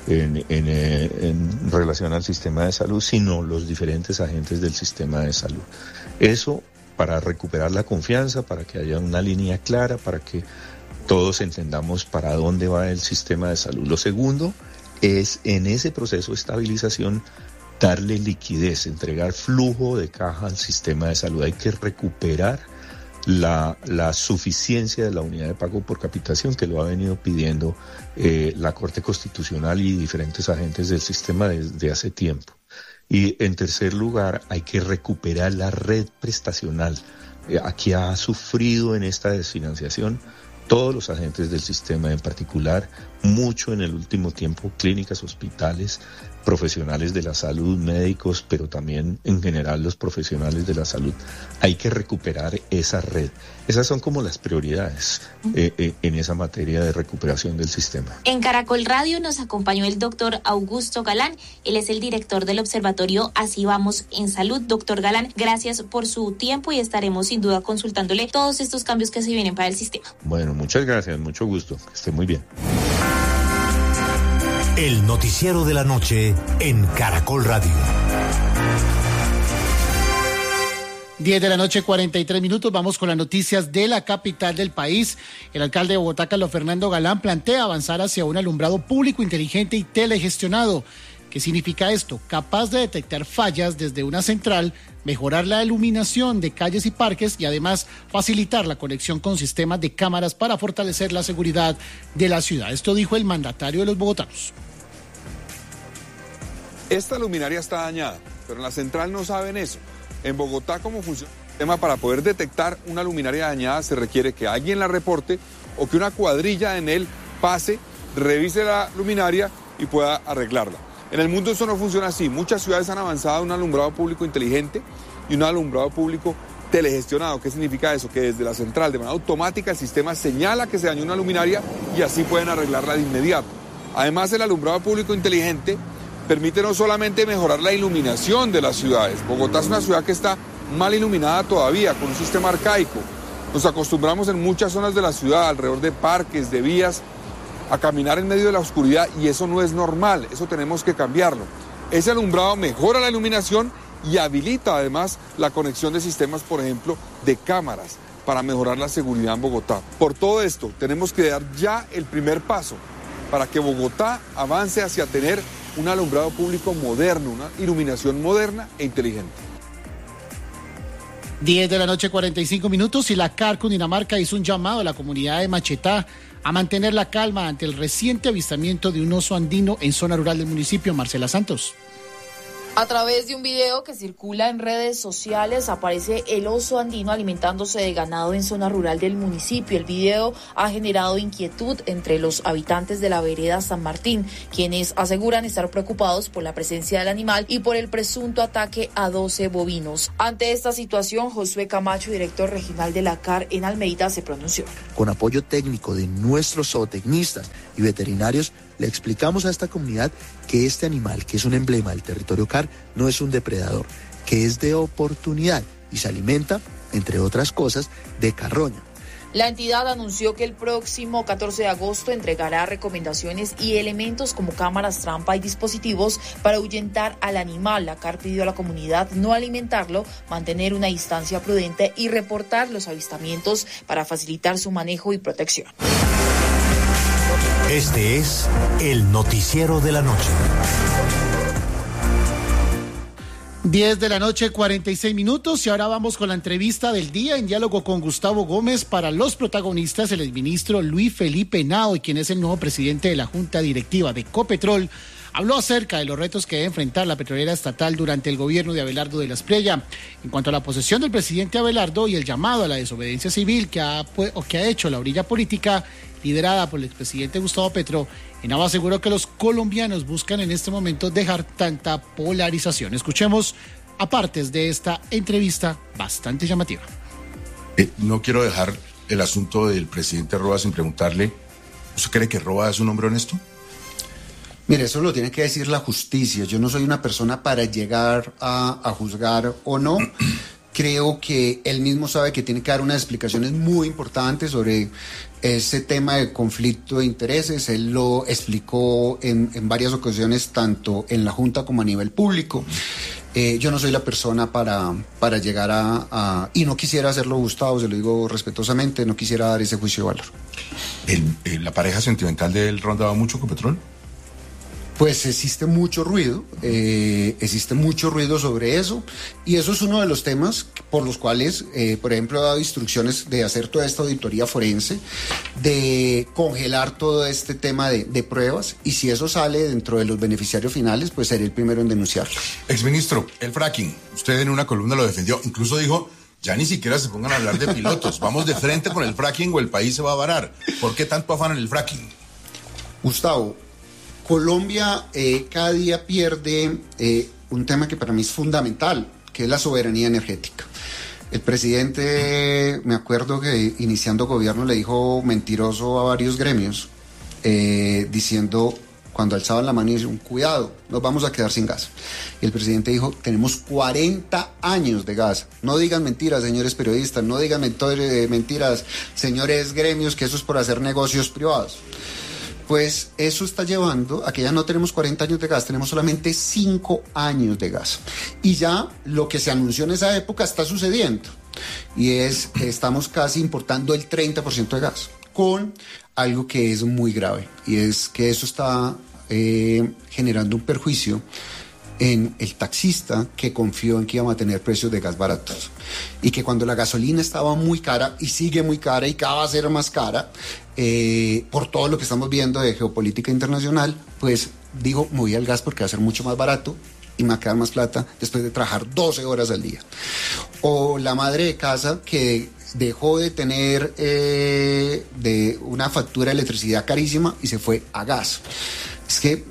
en relación al sistema de salud, sino los diferentes agentes del sistema de salud. Eso para recuperar la confianza, para que haya una línea clara, para que todos entendamos para dónde va el sistema de salud. Lo segundo es, en ese proceso de estabilización, darle liquidez, entregar flujo de caja al sistema de salud. Hay que recuperar la suficiencia de la unidad de pago por capitación, que lo ha venido pidiendo la Corte Constitucional y diferentes agentes del sistema desde hace tiempo. Y en tercer lugar, hay que recuperar la red prestacional. Aquí ha sufrido en esta desfinanciación todos los agentes del sistema, en particular mucho en el último tiempo clínicas, hospitales, profesionales de la salud, médicos, pero también en general los profesionales de la salud. Hay que recuperar esa red. Esas son como las prioridades en esa materia de recuperación del sistema. En Caracol Radio nos acompañó el doctor Augusto Galán. Él es el director del observatorio Así Vamos en Salud. Doctor Galán, gracias por su tiempo y estaremos sin duda consultándole todos estos cambios que se vienen para el sistema. Bueno, muchas gracias, mucho gusto. Que esté muy bien. El noticiero de la noche en Caracol Radio. 10 de la noche, 43 minutos. Vamos con las noticias de la capital del país. El alcalde de Bogotá, Carlos Fernando Galán, plantea avanzar hacia un alumbrado público inteligente y telegestionado. ¿Qué significa esto? Capaz de detectar fallas desde una central, mejorar la iluminación de calles y parques y además facilitar la conexión con sistemas de cámaras para fortalecer la seguridad de la ciudad. Esto dijo el mandatario de los bogotanos. Esta luminaria está dañada, pero en la central no saben eso. En Bogotá, ¿cómo funciona el sistema? Para poder detectar una luminaria dañada se requiere que alguien la reporte o que una cuadrilla en él pase, revise la luminaria y pueda arreglarla. En el mundo eso no funciona así. Muchas ciudades han avanzado a un alumbrado público inteligente y un alumbrado público telegestionado. ¿Qué significa eso? Que desde la central, de manera automática, el sistema señala que se dañó una luminaria y así pueden arreglarla de inmediato. Además, el alumbrado público inteligente permite no solamente mejorar la iluminación de las ciudades. Bogotá es una ciudad que está mal iluminada todavía, con un sistema arcaico. Nos acostumbramos en muchas zonas de la ciudad, alrededor de parques, de vías, a caminar en medio de la oscuridad, y eso no es normal, eso tenemos que cambiarlo. Ese alumbrado mejora la iluminación y habilita además la conexión de sistemas, por ejemplo, de cámaras, para mejorar la seguridad en Bogotá. Por todo esto, tenemos que dar ya el primer paso para que Bogotá avance hacia tener un alumbrado público moderno, una iluminación moderna e inteligente. 10:45 y la CAR Cundinamarca hizo un llamado a la comunidad de Machetá a mantener la calma ante el reciente avistamiento de un oso andino en zona rural del municipio. Marcela Santos. A través de un video que circula en redes sociales aparece el oso andino alimentándose de ganado en zona rural del municipio. El video ha generado inquietud entre los habitantes de la vereda San Martín, quienes aseguran estar preocupados por la presencia del animal y por el presunto ataque a 12 bovinos. Ante esta situación, Josué Camacho, director regional de la CAR en Almeida, se pronunció. Con apoyo técnico de nuestros zootecnistas y veterinarios, le explicamos a esta comunidad que este animal, que es un emblema del territorio CAR, no es un depredador, que es de oportunidad y se alimenta, entre otras cosas, de carroña. La entidad anunció que el próximo 14 de agosto entregará recomendaciones y elementos como cámaras trampa y dispositivos para ahuyentar al animal. La CAR pidió a la comunidad no alimentarlo, mantener una distancia prudente y reportar los avistamientos para facilitar su manejo y protección. Este es el noticiero de la noche. 10:46 y ahora vamos con la entrevista del día en diálogo con Gustavo Gómez. Para los protagonistas, el exministro Luis Felipe Henao, quien es el nuevo presidente de la Junta Directiva de Ecopetrol, habló acerca de los retos que debe enfrentar la petrolera estatal durante el gobierno de Abelardo de la Espriella. En cuanto a la posesión del presidente Abelardo y el llamado a la desobediencia civil que ha hecho la orilla política liderada por el expresidente Gustavo Petro, Henao aseguró que los colombianos buscan en este momento dejar tanta polarización. Escuchemos a partes de esta entrevista bastante llamativa. No quiero dejar el asunto del presidente Roa sin preguntarle, ¿usted cree que Roa es un hombre honesto? Mire, eso lo tiene que decir la justicia. Yo no soy una persona para llegar a juzgar o no. Creo que él mismo sabe que tiene que dar unas explicaciones muy importantes sobre ese tema de conflicto de intereses. Él lo explicó en varias ocasiones, tanto en la Junta como a nivel público. Yo no soy la persona para llegar y no quisiera hacerlo, Gustavo, se lo digo respetuosamente, no quisiera dar ese juicio de valor. ¿La pareja sentimental de él rondaba mucho con Petrol? Pues existe mucho ruido sobre eso, y eso es uno de los temas por los cuales, por ejemplo, he dado instrucciones de hacer toda esta auditoría forense, de congelar todo este tema de pruebas, y si eso sale dentro de los beneficiarios finales, pues seré el primero en denunciarlo. Exministro, el fracking, usted en una columna lo defendió, incluso dijo, ya ni siquiera se pongan a hablar de pilotos, vamos de frente con el fracking o el país se va a varar. ¿Por qué tanto afán en el fracking? Gustavo, Colombia cada día pierde un tema que para mí es fundamental, que es la soberanía energética. El presidente, me acuerdo que iniciando gobierno le dijo mentiroso a varios gremios, diciendo, cuando alzaban la mano y dijeron, cuidado, nos vamos a quedar sin gas. Y el presidente dijo, tenemos 40 años de gas. No digan mentiras, señores periodistas, no digan mentiras, señores gremios, que eso es por hacer negocios privados. Pues eso está llevando a que ya no tenemos 40 años de gas, tenemos solamente 5 años de gas. Y ya lo que se anunció en esa época está sucediendo. Y es que estamos casi importando el 30% de gas, con algo que es muy grave. Y es que eso está generando un perjuicio en el taxista que confió en que íbamos a tener precios de gas baratos. Y que cuando la gasolina estaba muy cara y sigue muy cara y cada vez va a ser más cara, por todo lo que estamos viendo de geopolítica internacional, pues dijo, me voy al gas porque va a ser mucho más barato y me va a quedar más plata después de trabajar 12 horas al día. O la madre de casa que dejó de tener de una factura de electricidad carísima y se fue a gas. Es que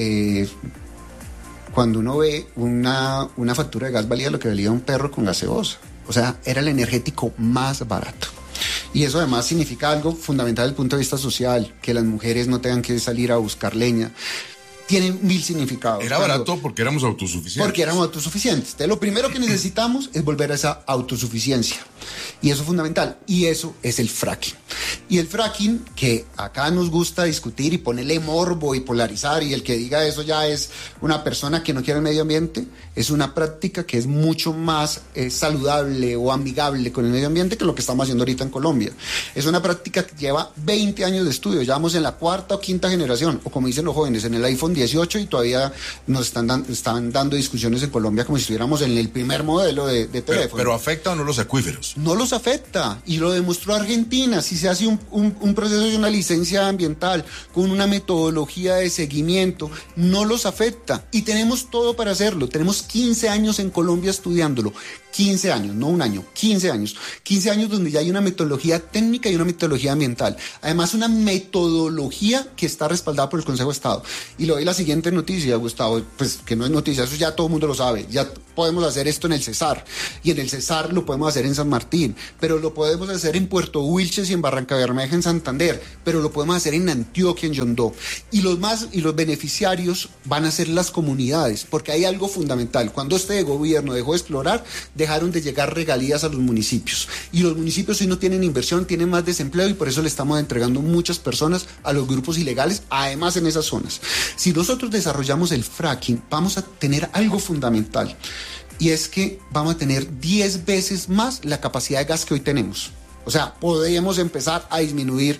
cuando uno ve una factura de gas valía lo que valía un perro con gaseosa. O sea, era el energético más barato. Y eso además significa algo fundamental desde el punto de vista social, que las mujeres no tengan que salir a buscar leña. Tiene 1000 significados. Era barato porque éramos autosuficientes. Porque éramos autosuficientes. Entonces, lo primero que necesitamos es volver a esa autosuficiencia. Y eso es fundamental. Y eso es el fracking. Y el fracking, que acá nos gusta discutir y ponerle morbo y polarizar, y el que diga eso ya es una persona que no quiere el medio ambiente, es una práctica que es mucho más saludable o amigable con el medio ambiente que lo que estamos haciendo ahorita en Colombia. Es una práctica que lleva 20 años de estudio. Ya vamos en la 4ª o 5ª generación, o como dicen los jóvenes, en el iPhone 10. 2018 y todavía nos están dando discusiones en Colombia como si estuviéramos en el primer modelo de teléfono. ¿Pero afecta o no los acuíferos? No los afecta, y lo demostró Argentina. Si se hace un proceso de una licencia ambiental con una metodología de seguimiento, no los afecta, y tenemos todo para hacerlo. Tenemos 15 años en Colombia estudiándolo. 15 años, no un año, 15 años. 15 años donde ya hay una metodología técnica y una metodología ambiental. Además, una metodología que está respaldada por el Consejo de Estado. Y le doy la siguiente noticia, Gustavo, pues que no es noticia, eso ya todo el mundo lo sabe. Ya podemos hacer esto en el Cesar, y en el Cesar lo podemos hacer en San Martín, pero lo podemos hacer en Puerto Wilches y en Barranca Bermeja en Santander, pero lo podemos hacer en Antioquia, en Yondó. Y los beneficiarios van a ser las comunidades, porque hay algo fundamental. Cuando este gobierno dejó de explorar, dejaron de llegar regalías a los municipios, y los municipios hoy no tienen inversión, tienen más desempleo, y por eso le estamos entregando muchas personas a los grupos ilegales, además en esas zonas. Si nosotros desarrollamos el fracking, vamos a tener algo fundamental, y es que vamos a tener 10 veces más la capacidad de gas que hoy tenemos. O sea, podemos empezar a disminuir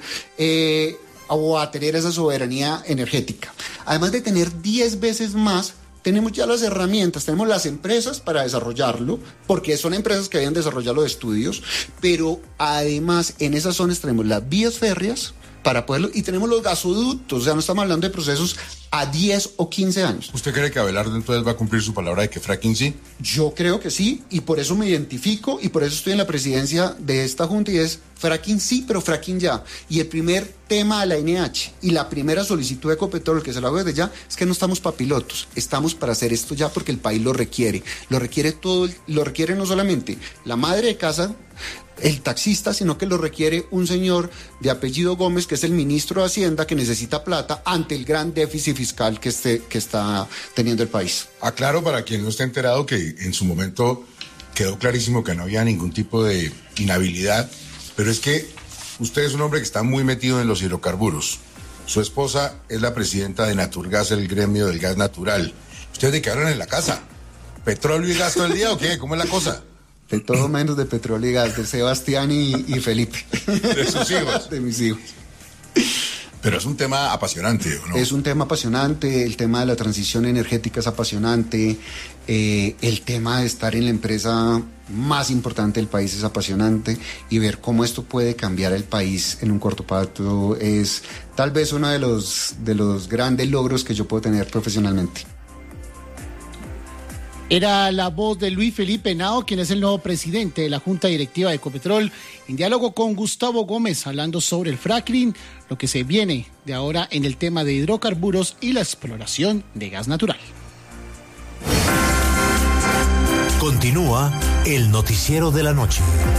o a tener esa soberanía energética. Además de tener 10 veces más, tenemos ya las herramientas, tenemos las empresas para desarrollarlo, porque son empresas que habían desarrollado los estudios, pero además en esas zonas tenemos las vías férreas para poderlo, y tenemos los gasoductos. O sea, no estamos hablando de procesos a 10 o 15 años. ¿Usted cree que Abelardo entonces va a cumplir su palabra de que fracking sí? Yo creo que sí, y por eso me identifico, y por eso estoy en la presidencia de esta junta, y es fracking sí, pero fracking ya. Y el primer tema a la NH y la primera solicitud de Ecopetrol, que se lo hago desde ya, es que no estamos para pilotos, estamos para hacer esto ya porque el país lo requiere. Lo requiere todo, lo requiere no solamente la madre de casa, el taxista, sino que lo requiere un señor de apellido Gómez, que es el ministro de Hacienda, que necesita plata ante el gran déficit fiscal que está teniendo el país. Aclaro para quien no esté enterado que en su momento quedó clarísimo que no había ningún tipo de inhabilidad, pero es que usted es un hombre que está muy metido en los hidrocarburos. Su esposa es la presidenta de Naturgas, el gremio del gas natural. ¿Ustedes de qué hablan en la casa? ¿Petróleo y gas todo el día o qué? ¿Cómo es la cosa? De todo menos de petróleo y gas, de Sebastián y Felipe. ¿De sus hijos? De mis hijos. Pero es un tema apasionante, ¿o no? Es un tema apasionante, el tema de la transición energética es apasionante, el tema de estar en la empresa más importante del país es apasionante, y ver cómo esto puede cambiar el país en un corto plazo es tal vez uno de los grandes logros que yo puedo tener profesionalmente. Era la voz de Luis Felipe Henao, quien es el nuevo presidente de la Junta Directiva de Ecopetrol, en diálogo con Gustavo Gómez, hablando sobre el fracking, lo que se viene de ahora en el tema de hidrocarburos y la exploración de gas natural. Continúa el noticiero de la noche.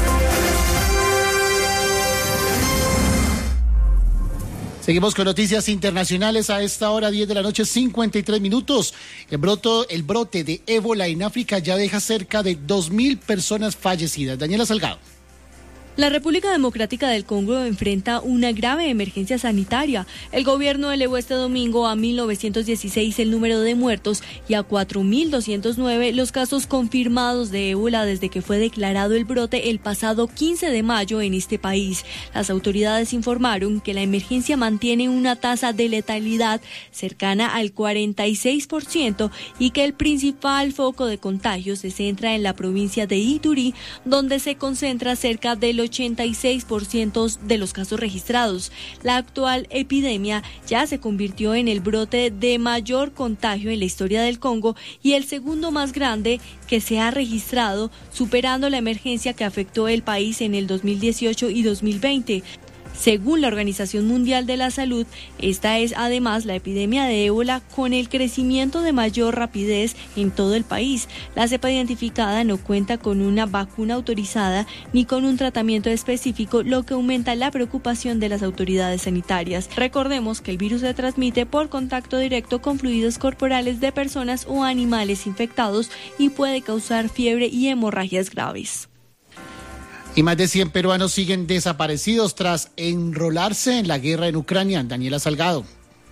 Seguimos con noticias internacionales a esta hora, 10 de la noche, 53 minutos. El brote de ébola en África ya deja cerca de 2.000 personas fallecidas. Daniela Salgado. La República Democrática del Congo enfrenta una grave emergencia sanitaria. El gobierno elevó este domingo a 1.916 el número de muertos y a 4.209 los casos confirmados de ébola desde que fue declarado el brote el pasado 15 de mayo en este país. Las autoridades informaron que la emergencia mantiene una tasa de letalidad cercana al 46% y que el principal foco de contagio se centra en la provincia de Ituri, donde se concentra cerca del 86% de los casos registrados. La actual epidemia ya se convirtió en el brote de mayor contagio en la historia del Congo y el segundo más grande que se ha registrado, superando la emergencia que afectó el país en el 2018 y 2020. Según la Organización Mundial de la Salud, esta es además la epidemia de ébola con el crecimiento de mayor rapidez en todo el país. La cepa identificada no cuenta con una vacuna autorizada ni con un tratamiento específico, lo que aumenta la preocupación de las autoridades sanitarias. Recordemos que el virus se transmite por contacto directo con fluidos corporales de personas o animales infectados y puede causar fiebre y hemorragias graves. Y más de 100 peruanos siguen desaparecidos tras enrolarse en la guerra en Ucrania. Daniela Salgado.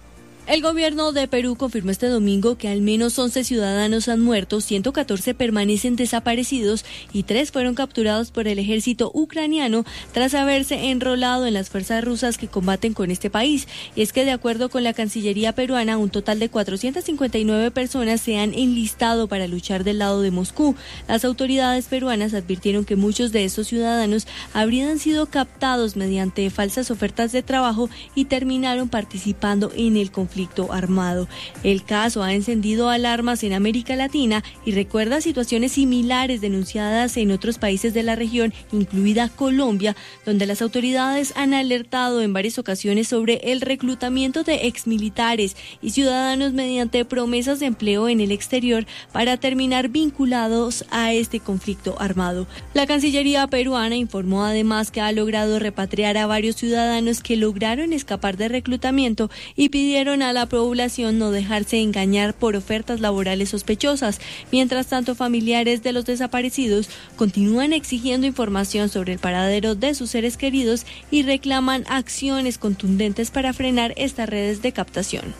El gobierno de Perú confirmó este domingo que al menos 11 ciudadanos han muerto, 114 permanecen desaparecidos y 3 fueron capturados por el ejército ucraniano tras haberse enrolado en las fuerzas rusas que combaten con este país. Y es que de acuerdo con la Cancillería peruana, un total de 459 personas se han enlistado para luchar del lado de Moscú. Las autoridades peruanas advirtieron que muchos de estos ciudadanos habrían sido captados mediante falsas ofertas de trabajo y terminaron participando en el conflicto armado. El caso ha encendido alarmas en América Latina y recuerda situaciones similares denunciadas en otros países de la región, incluida Colombia, donde las autoridades han alertado en varias ocasiones sobre el reclutamiento de exmilitares y ciudadanos mediante promesas de empleo en el exterior para terminar vinculados a este conflicto armado. La Cancillería peruana informó además que ha logrado repatriar a varios ciudadanos que lograron escapar de reclutamiento y pidieron a la población no dejarse engañar por ofertas laborales sospechosas. Mientras tanto, familiares de los desaparecidos continúan exigiendo información sobre el paradero de sus seres queridos y reclaman acciones contundentes para frenar estas redes de captación.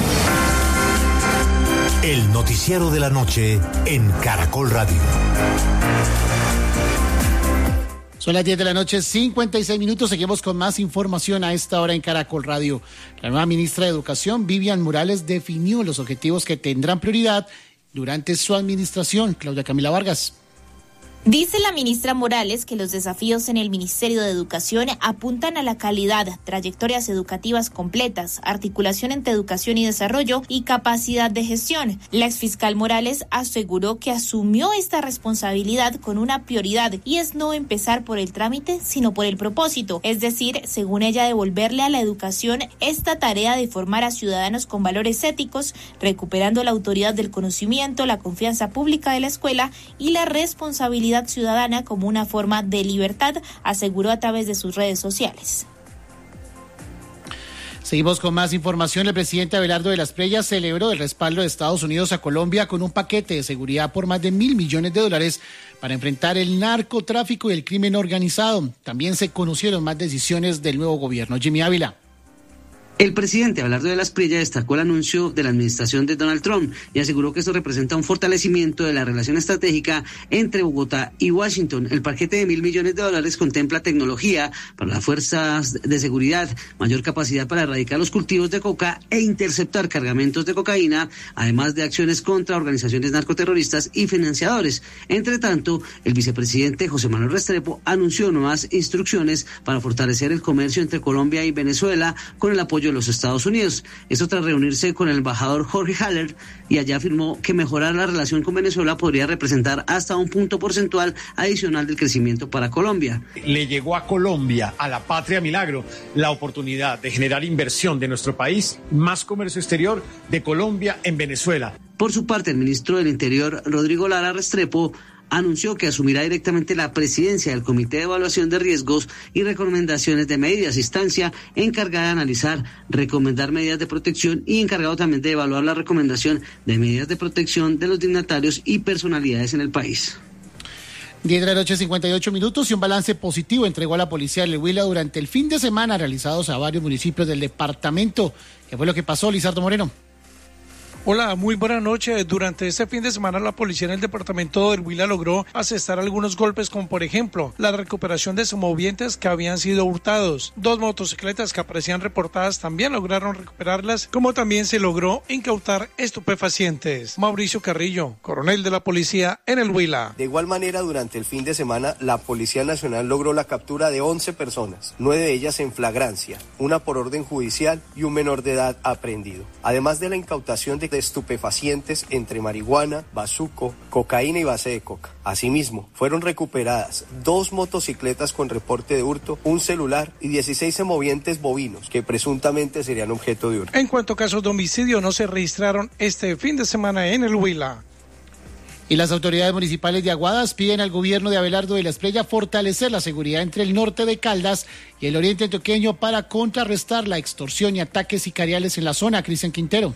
El noticiero de la noche en Caracol Radio. Son las 10 de la noche, 56 minutos. Seguimos con más información a esta hora en Caracol Radio. La nueva ministra de Educación, Vivian Morales, definió los objetivos que tendrán prioridad durante su administración. Claudia Camila Vargas. Dice la ministra Morales que los desafíos en el Ministerio de Educación apuntan a la calidad, trayectorias educativas completas, articulación entre educación y desarrollo y capacidad de gestión. La exfiscal Morales aseguró que asumió esta responsabilidad con una prioridad y es no empezar por el trámite, sino por el propósito. Es decir, según ella, devolverle a la educación esta tarea de formar a ciudadanos con valores éticos, recuperando la autoridad del conocimiento, la confianza pública de la escuela y la responsabilidad ciudadana como una forma de libertad, aseguró a través de sus redes sociales. Seguimos con más información. El presidente Abelardo de las Preyas celebró el respaldo de Estados Unidos a Colombia con un paquete de seguridad por más de $1.000 millones para enfrentar el narcotráfico y el crimen organizado. También se conocieron más decisiones del nuevo gobierno. Jimmy Ávila. El presidente Abelardo de las Preyas destacó el anuncio de la administración de Donald Trump y aseguró que esto representa un fortalecimiento de la relación estratégica entre Bogotá y Washington. El paquete de $1.000 millones contempla tecnología para las fuerzas de seguridad, mayor capacidad para erradicar los cultivos de coca e interceptar cargamentos de cocaína, además de acciones contra organizaciones narcoterroristas y financiadores. Entre tanto, el vicepresidente José Manuel Restrepo anunció nuevas instrucciones para fortalecer el comercio entre Colombia y Venezuela con el apoyo de los Estados Unidos. Esto tras reunirse con el embajador Jorge Haller y allá afirmó que mejorar la relación con Venezuela podría representar hasta un punto porcentual adicional del crecimiento para Colombia. Le llegó a Colombia, a la patria milagro, la oportunidad de generar inversión de nuestro país, más comercio exterior de Colombia en Venezuela. Por su parte, el ministro del Interior, Rodrigo Lara Restrepo, anunció que asumirá directamente la presidencia del Comité de Evaluación de Riesgos y Recomendaciones de Medidas, instancia encargada de analizar, recomendar medidas de protección y encargado también de evaluar la recomendación de medidas de protección de los dignatarios y personalidades en el país. 10 de la noche, 58 minutos y un balance positivo entregó a la policía de Huila durante el fin de semana realizados a varios municipios del departamento. ¿Qué fue lo que pasó, Lizardo Moreno? Hola, muy buena noche. Durante este fin de semana la policía en el departamento del Huila logró asestar algunos golpes, como por ejemplo la recuperación de semovientes que habían sido hurtados. 2 motocicletas que aparecían reportadas también lograron recuperarlas, como también se logró incautar estupefacientes. Mauricio Carrillo, coronel de la policía en el Huila. De igual manera, durante el fin de semana la Policía Nacional logró la captura de 11 personas, 9 de ellas en flagrancia, una por orden judicial y un menor de edad aprehendido. Además de la incautación de estupefacientes entre marihuana, bazuco, cocaína y base de coca. Asimismo, fueron recuperadas 2 motocicletas con reporte de hurto, un celular y 16 semovientes bovinos que presuntamente serían objeto de hurto. En cuanto a casos de homicidio, no se registraron este fin de semana en el Huila. Y las autoridades municipales de Aguadas piden al gobierno de Abelardo de las Preyas fortalecer la seguridad entre el norte de Caldas y el oriente antioqueño para contrarrestar la extorsión y ataques sicariales en la zona. Cristian Quintero.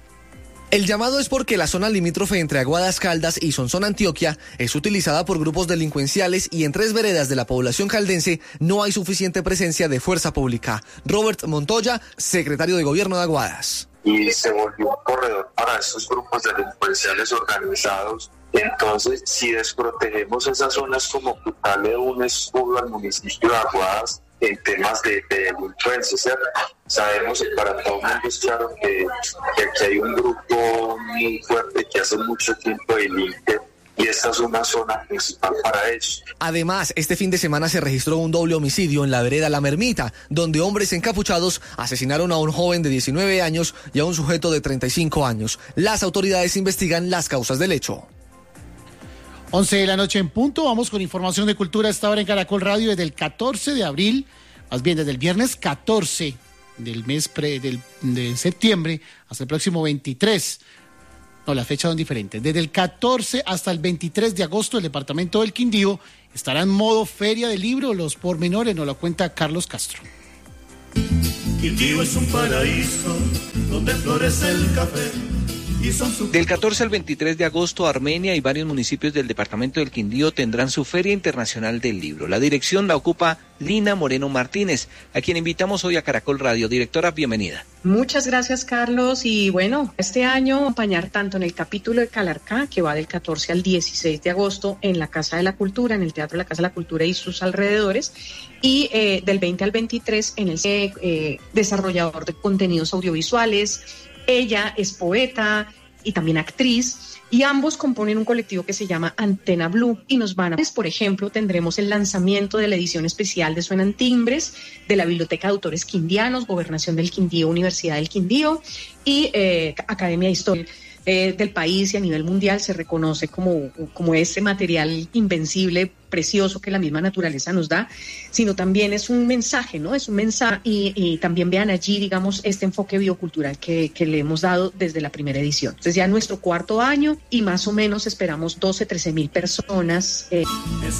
El llamado es porque la zona limítrofe entre Aguadas Caldas y Sonsón Antioquia es utilizada por grupos delincuenciales y en 3 veredas de la población caldense no hay suficiente presencia de fuerza pública. Robert Montoya, secretario de Gobierno de Aguadas. y se volvió un corredor para estos grupos delincuenciales organizados. Entonces, si desprotegemos esas zonas como quitarle un escudo al municipio de Aguadas en temas de delincuencia, ¿cierto? Sabemos que para todo el mundo es claro que aquí hay un grupo muy fuerte que hace mucho tiempo delinque, y esta es una zona principal para ellos. Además, este fin de semana se registró un doble homicidio en la vereda La Mermita, donde hombres encapuchados asesinaron a un joven de 19 años y a un sujeto de 35 años. Las autoridades investigan las causas del hecho. 11 de la noche en punto, vamos con información de cultura a esta hora en Caracol Radio desde el 14 de abril, más bien desde el viernes 14 del mes de septiembre hasta el próximo 23. No, las fechas son diferentes. Desde el 14 hasta el 23 de agosto, el departamento del Quindío estará en modo feria del libro. Los pormenores nos lo cuenta Carlos Castro. Quindío es un paraíso donde florece el café. Del 14 al 23 de agosto, Armenia y varios municipios del departamento del Quindío tendrán su Feria Internacional del Libro. La dirección la ocupa Lina Moreno Martínez, a quien invitamos hoy a Caracol Radio. Directora, bienvenida. Muchas gracias, Carlos. Y bueno, este año acompañar tanto en el capítulo de Calarcá, que va del 14 al 16 de agosto en la Casa de la Cultura, en el Teatro de la Casa de la Cultura y sus alrededores, y del 20 al 23 en el desarrollador de contenidos audiovisuales. Ella es poeta y también actriz, y ambos componen un colectivo que se llama Antena Blue, y nos van a... Por ejemplo, tendremos el lanzamiento de la edición especial de Suenan Timbres, de la Biblioteca de Autores Quindianos, Gobernación del Quindío, Universidad del Quindío, y Academia de Historia del país, y a nivel mundial se reconoce como ese material invencible, precioso que la misma naturaleza nos da, sino también es un mensaje, ¿no? Es un mensaje, y también vean allí, digamos, este enfoque biocultural que le hemos dado desde la primera edición. Entonces ya nuestro cuarto año, y más o menos esperamos 13,000 personas.